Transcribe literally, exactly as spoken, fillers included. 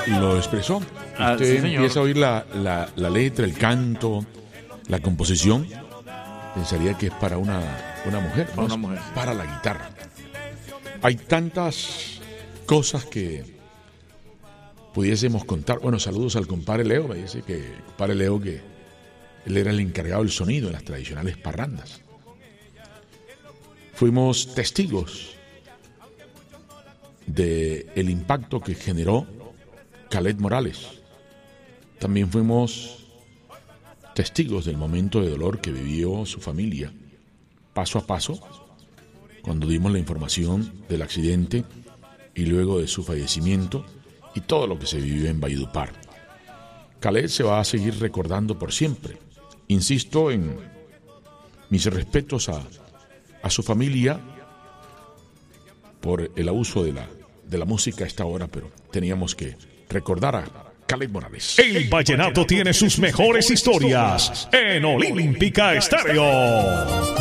lo expresó. Ah, Usted sí, empieza a oír la, la, la letra, el canto, la composición, pensaría que es para una, una mujer, Para ¿no? una Es mujer, sí. para la guitarra. Hay tantas cosas que pudiésemos contar. Bueno, saludos al compadre Leo, me dice que el compadre Leo que él era el encargado del sonido en las tradicionales parrandas. Fuimos testigos del impacto que generó Caled Morales. También fuimos testigos del momento de dolor que vivió su familia, paso a paso, cuando dimos la información del accidente y luego de su fallecimiento y todo lo que se vivió en Valledupar. Caled se va a seguir recordando por siempre. Insisto en mis respetos a, a su familia por el abuso de la, de la música a esta hora, pero teníamos que recordar a Caled Morales. El vallenato tiene sus mejores historias en Olímpica Estéreo.